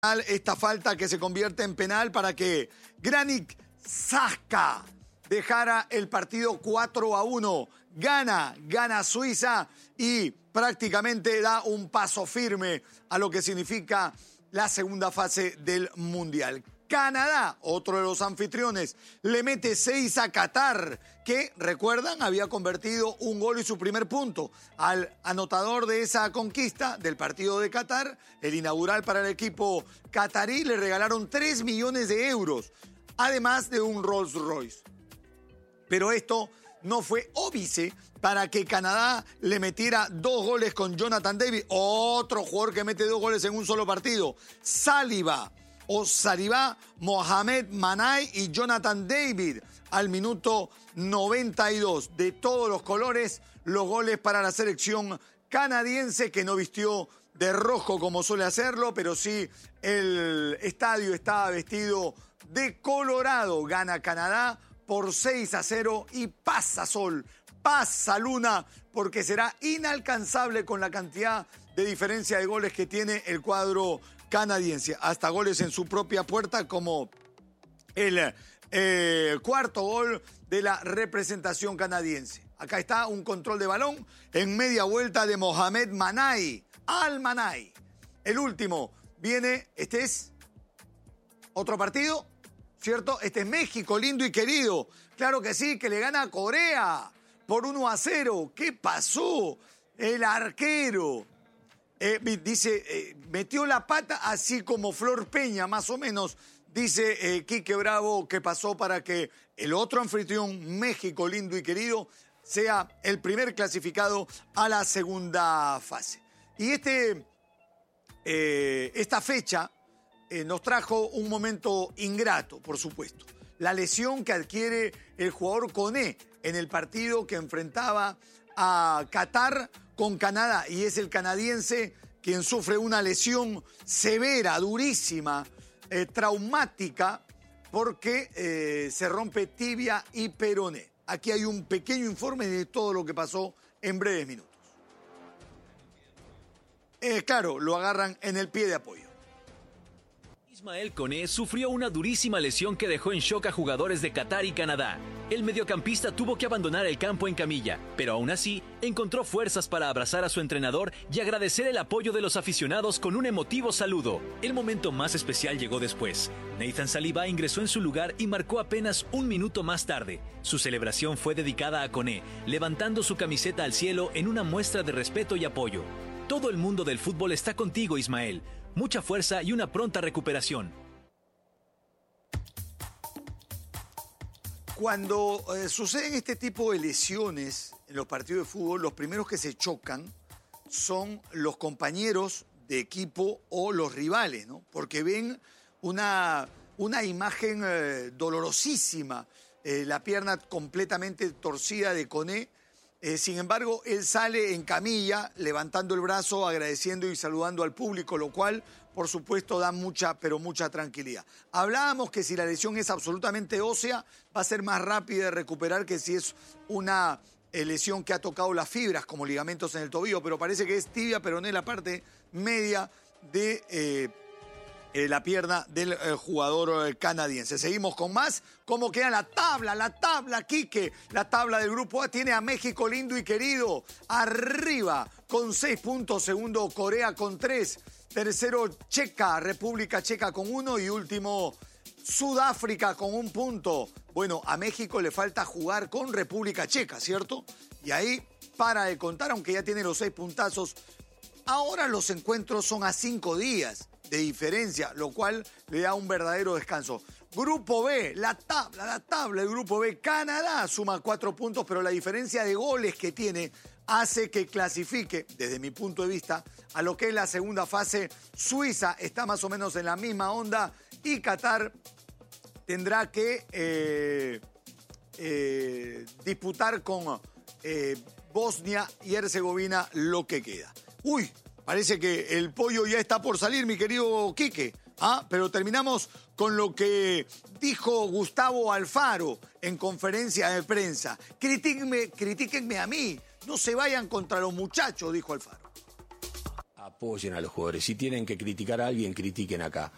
esta falta que se convierte en penal para que Granit Xhaka dejara el partido 4-1. Gana Suiza y prácticamente da un paso firme a lo que significa la segunda fase del Mundial. Canadá, otro de los anfitriones, le mete 6 a Qatar, que, recuerdan, había convertido un gol y su primer punto. Al anotador de esa conquista del partido de Qatar, el inaugural para el equipo qatarí, le regalaron 3 millones de euros, además de un Rolls Royce. Pero esto no fue óbice para que Canadá le metiera 2 goles con Jonathan David, otro jugador que mete 2 goles en un solo partido. Saliba, Mohamed Manay y Jonathan David al minuto 92. De todos los colores, los goles para la selección canadiense, que no vistió de rojo como suele hacerlo, pero sí el estadio estaba vestido de colorado. Gana Canadá por 6-0 y pasa sol, pasa luna, porque será inalcanzable con la cantidad de diferencia de goles que tiene el cuadro canadiense. Hasta goles en su propia puerta, como el cuarto gol de la representación canadiense. Acá está un control de balón en media vuelta de Mohamed Manay. Al-Manay. El último viene, este es otro partido, ¿cierto? Este es México, lindo y querido. Claro que sí, que le gana a Corea por 1-0. ¿Qué pasó? El arquero dice, metió la pata así como Flor Peña, más o menos, dice Quique Bravo, que pasó para que el otro anfitrión, México, lindo y querido, sea el primer clasificado a la segunda fase. Y esta fecha nos trajo un momento ingrato, por supuesto. La lesión que adquiere el jugador Koné en el partido que enfrentaba a Qatar con Canadá, y es el canadiense quien sufre una lesión severa, durísima, traumática, porque se rompe tibia y peroné. Aquí hay un pequeño informe de todo lo que pasó en breves minutos. Claro, lo agarran en el pie de apoyo. Ismael Koné sufrió una durísima lesión que dejó en shock a jugadores de Qatar y Canadá. El mediocampista tuvo que abandonar el campo en camilla, pero aún así encontró fuerzas para abrazar a su entrenador y agradecer el apoyo de los aficionados con un emotivo saludo. El momento más especial llegó después. Nathan Saliba ingresó en su lugar y marcó apenas un minuto más tarde. Su celebración fue dedicada a Koné, levantando su camiseta al cielo en una muestra de respeto y apoyo. Todo el mundo del fútbol está contigo, Ismael. Mucha fuerza y una pronta recuperación. Cuando suceden este tipo de lesiones en los partidos de fútbol, los primeros que se chocan son los compañeros de equipo o los rivales, ¿no? Porque ven una imagen dolorosísima, la pierna completamente torcida de Koné. Sin embargo, él sale en camilla, levantando el brazo, agradeciendo y saludando al público, lo cual, por supuesto, da mucha, pero mucha tranquilidad. Hablábamos que si la lesión es absolutamente ósea, va a ser más rápida de recuperar que si es una lesión que ha tocado las fibras, como ligamentos en el tobillo, pero parece que es tibia, pero no en la parte media de la pierna del jugador canadiense. Seguimos con más. ¿Cómo queda la tabla, Quique? La tabla del grupo A tiene a México, lindo y querido, arriba con 6 puntos. Segundo, Corea con 3. Tercero, República Checa con 1. Y último, Sudáfrica con 1 punto. Bueno, a México le falta jugar con República Checa, ¿cierto? Y ahí para de contar, aunque ya tiene los 6 puntazos. Ahora los encuentros son a 5 días de diferencia, lo cual le da un verdadero descanso. Grupo B, la tabla del Grupo B. Canadá suma 4 puntos, pero la diferencia de goles que tiene hace que clasifique, desde mi punto de vista, a lo que es la segunda fase. Suiza está más o menos en la misma onda y Qatar tendrá que disputar con Bosnia y Herzegovina lo que queda. Uy, parece que el pollo ya está por salir, mi querido Quique. Pero terminamos con lo que dijo Gustavo Alfaro en conferencia de prensa. Critíquenme a mí, no se vayan contra los muchachos, dijo Alfaro. Apoyen a los jugadores. Si tienen que criticar a alguien, critiquen acá.